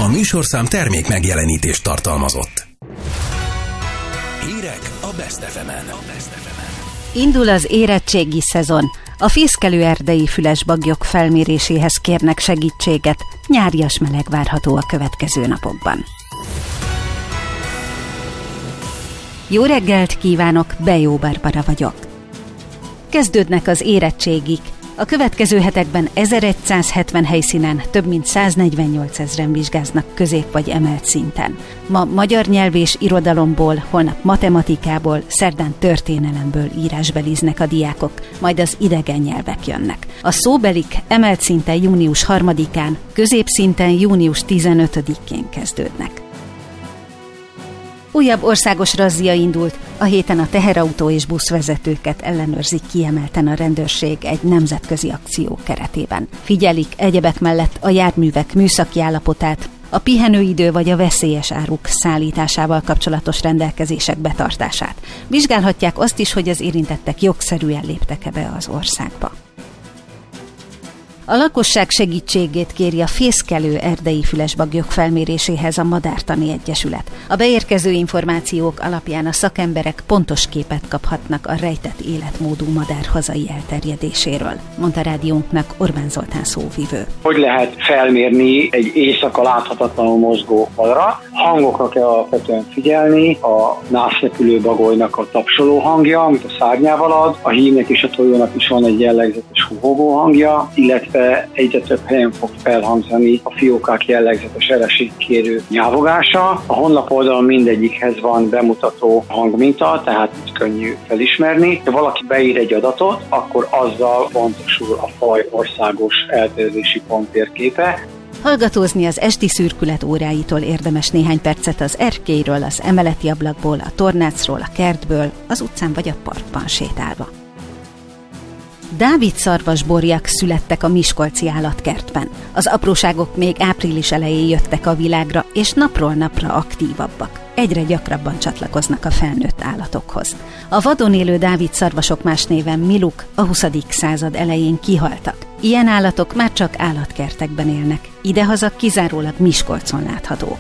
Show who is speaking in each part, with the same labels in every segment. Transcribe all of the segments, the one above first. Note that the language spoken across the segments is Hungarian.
Speaker 1: A műsorszám termék megjelenítést tartalmazott. Hírek a Best FM-en.
Speaker 2: Indul az érettségi szezon. A fészkelő erdei fülesbaglyok felméréséhez kérnek segítséget. Nyárias meleg várható a következő napokban. Jó reggelt kívánok, Bejó Barbara vagyok. Kezdődnek az érettségik. A következő hetekben 1170 helyszínen több mint 148 000 vizsgáznak közép vagy emelt szinten. Ma magyar nyelv és irodalomból, holnap matematikából, szerdán történelemből írásbeliznek a diákok, majd az idegen nyelvek jönnek. A szóbelik emelt szinten június 3-án, középszinten június 15-én kezdődnek. Újabb országos razzia indult, a héten a teherautó és buszvezetőket ellenőrzik kiemelten a rendőrség egy nemzetközi akció keretében. Figyelik egyebek mellett a járművek műszaki állapotát, a pihenőidő vagy a veszélyes áruk szállításával kapcsolatos rendelkezések betartását. Vizsgálhatják azt is, hogy az érintettek jogszerűen léptek-e be az országba. A lakosság segítségét kéri a fészkelő erdei fülesbaglyok felméréséhez a Madártani Egyesület. A beérkező információk alapján a szakemberek pontos képet kaphatnak a rejtett életmódú madár hazai elterjedéséről, mondta rádiónknak Orbán Zoltán szóvivő.
Speaker 3: Hogy lehet felmérni egy éjszaka láthatatlanul mozgó madarat? Hangokra kell alapvetően figyelni, a nászrepülő bagolynak a tapsoló hangja, amit a szárnyával ad, a hímnek és a tojónak is van egy jellegzetes huhogó hangja, illetve egyre több helyen fog felhangzani a fiókák jellegzetes ereségkérő nyávogása. A honlap oldalon mindegyikhez van bemutató hangminta, tehát könnyű felismerni. Ha valaki beír egy adatot, akkor azzal pontosul a faj országos elterjedési pont térképe.
Speaker 2: Hallgatózni az esti szürkület óráitól érdemes néhány percet az erkélyről, az emeleti ablakból, a tornácról, a kertből, az utcán vagy a parkban sétálva. Dávid szarvasborjak születtek a miskolci állatkertben. Az apróságok még április elején jöttek a világra, és napról napra aktívabbak. Egyre gyakrabban csatlakoznak a felnőtt állatokhoz. A vadon élő Dávid szarvasok, más néven miluk, a 20. század elején kihaltak. Ilyen állatok már csak állatkertekben élnek, idehaza kizárólag Miskolcon láthatók.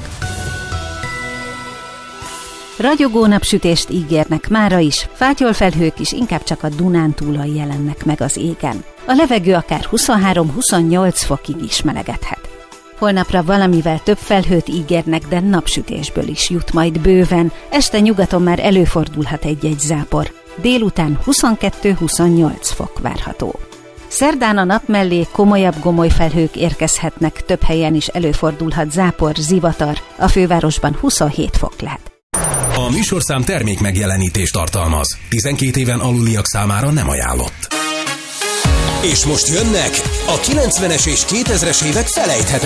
Speaker 2: Ragyogó napsütést ígérnek mára is, fátyolfelhők is inkább csak a Dunántúlon jelennek meg az égen. A levegő akár 23-28 fokig is melegedhet. Holnapra valamivel több felhőt ígérnek, de napsütésből is jut majd bőven, este nyugaton már előfordulhat egy-egy zápor. Délután 22-28 fok várható. Szerdán a nap mellé komolyabb gomolyfelhők érkezhetnek, több helyen is előfordulhat zápor, zivatar, a fővárosban 27 fok lehet.
Speaker 1: A műsorszám termék megjelenítést tartalmaz. 12 éven aluliak számára nem ajánlott. És most jönnek a 90-es és 2000-es évek felejthetetlen